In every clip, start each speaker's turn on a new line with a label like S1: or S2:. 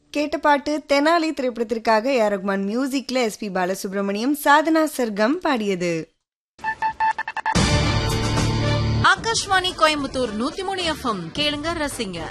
S1: கேட்ட பாட்டு தெனாலி திரைப்படத்திற்காக ஏ.ஆர். ரஹ்மான் மியூசிக்ல எஸ்.பி. பாலசுப்ரமணியம், சாதனா சர்கம் பாடியது.
S2: ஆகாஷ்வாணி கோயம்புத்தூர் 103 FM கேளுங்க ரசிங்க.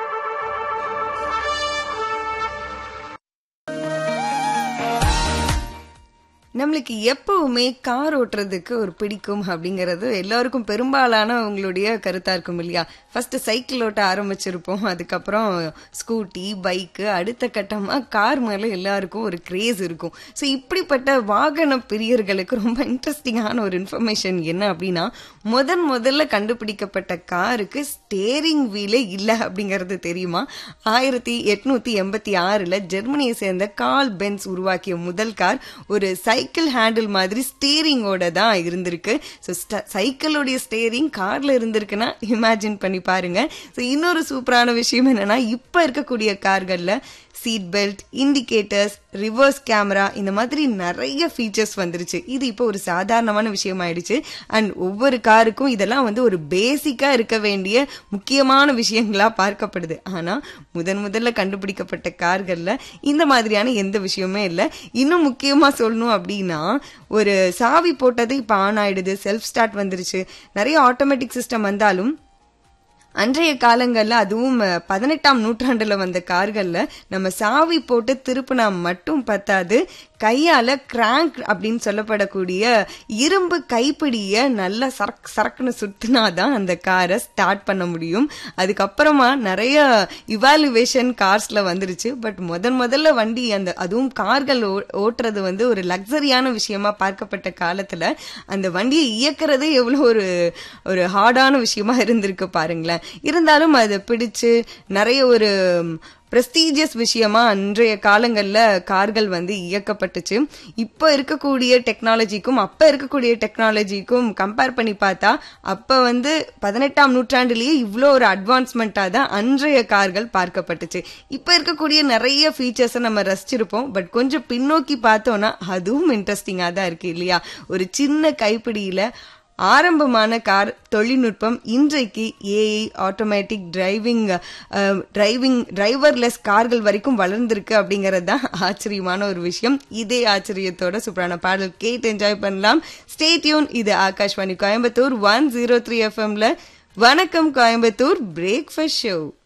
S1: நம்மளுக்கு எப்பவுமே கார் ஓட்டுறதுக்கு ஒரு பிடிக்கும் அப்படிங்கறது எல்லாருக்கும் பெரும்பாலான உங்களுடைய கருத்தா இருக்கும் இல்லையா? ஃபர்ஸ்ட் சைக்கிள் ஓட்ட ஆரம்பிச்சிருப்போம், அதுக்கப்புறம் ஸ்கூட்டி, பைக்கு, அடுத்த கட்டமா கார் மேல எல்லாருக்கும் ஒரு கிரேஸ் இருக்கும். ஸோ இப்படிப்பட்ட வாகன பிரியர்களுக்கு ரொம்ப இன்ட்ரெஸ்டிங்கான ஒரு இன்ஃபர்மேஷன் என்ன அப்படின்னா, முதல்ல கண்டுபிடிக்கப்பட்ட காருக்கு ஸ்டேரிங் வீலே இல்லை அப்படிங்கறது தெரியுமா? 1886 ஜெர்மனியை சேர்ந்த கார்ல் பென்ஸ் உருவாக்கிய முதல் கார் ஒரு சைக்கிள் ஹேண்டில் மாதிரி ஸ்டீரிங்கோட தான் இருந்திருக்கு. ஸோ சைக்கிளோடைய ஸ்டீரிங் கார்ல இருந்திருக்குன்னா இமேஜின் பண்ணி பாருங்க. ஸோ இன்னொரு சூப்பரான விஷயம் என்னன்னா, இப்ப இருக்கக்கூடிய கார்கள்ல seat belt, indicators, reverse camera, இந்த மாதிரி நிறைய ஃபீச்சர்ஸ் வந்துருச்சு. இது இப்போ ஒரு சாதாரணமான விஷயம் ஆயிடுச்சு. அண்ட் ஒவ்வொரு காருக்கும் இதெல்லாம் ஒரு பேசிக்கா இருக்க வேண்டிய முக்கியமான விஷயங்களா பார்க்கப்படுது. ஆனா முதல்ல கண்டுபிடிக்கப்பட்ட கார்கள்ல இந்த மாதிரியான எந்த விஷயமே இல்லை. இன்னும் முக்கியமா சொல்லணும் அப்படின்னா, ஒரு சாவி போட்டது இப்ப ஆன் ஆயிடுது, செல்ஃப் ஸ்டார்ட் வந்துருச்சு. நிறைய ஆட்டோமேட்டிக் சிஸ்டம் வந்தாலும் அன்றைய காலங்கள்ல, அதுவும் 18ஆம் நூற்றாண்டுல வந்த கார்கள்ல நம்ம சாவி போட்டு திருப்பினா மட்டும் பத்தாது, கையால கிராங்க் அப்படின்னு சொல்லப்படக்கூடிய இரும்பு கைப்பிடிய நல்லா சரக்குன்னு சுத்தினாதான் அந்த காரை ஸ்டார்ட் பண்ண முடியும். அதுக்கப்புறமா நிறைய இவாலுவேஷன் கார்ஸ்ல வந்துருச்சு. பட் முதல்ல வண்டி அதுவும் கார்கள் ஓட்டுறது ஒரு லக்ஸரியான விஷயமா பார்க்கப்பட்ட காலத்துல அந்த வண்டியை இயக்குறதே எவ்வளவு ஒரு ஹார்டான விஷயமா இருந்திருக்கு பாருங்களேன். இருந்தாலும் அதை பிடிச்சு நிறைய ஒரு பிரஸ்டீஜியஸ் விஷயமா அன்றைய காலங்கள்ல கார்கள் இயக்கப்பட்டுச்சு. இப்ப இருக்கக்கூடிய டெக்னாலஜிக்கும் அப்ப இருக்கக்கூடிய டெக்னாலஜிக்கும் கம்பேர் பண்ணி பார்த்தா, அப்ப 18ஆம் நூற்றாண்டிலேயே இவ்வளோ ஒரு அட்வான்ஸ்மெண்டா தான் அன்றைய கார்கள் பார்க்கப்பட்டுச்சு. இப்ப இருக்கக்கூடிய நிறைய ஃபீச்சர்ஸை நம்ம ரசிச்சிருப்போம். பட் கொஞ்சம் பின்னோக்கி பார்த்தோம்னா அதுவும் இன்ட்ரெஸ்டிங்கா தான் இருக்கு இல்லையா? ஒரு சின்ன கைப்பிடியில ஆரம்பமான கார் தொழில்நுட்பம் இன்றைக்கு ஏஐ, ஆட்டோமேட்டிக் டிரைவர்லெஸ் கார்கள் வரைக்கும் வளர்ந்திருக்கு அப்படிங்கறது தான் ஆச்சரியமான ஒரு விஷயம். இதே ஆச்சரியத்தோட சூப்பரான பாடல் கேட்டு என்ஜாய் பண்ணலாம். Stay tune. இது ஆகாஷ்வாணி கோயம்புத்தூர் 103 FMல வணக்கம் கோயம்புத்தூர் பிரேக்ஃபாஸ்ட் ஷோ.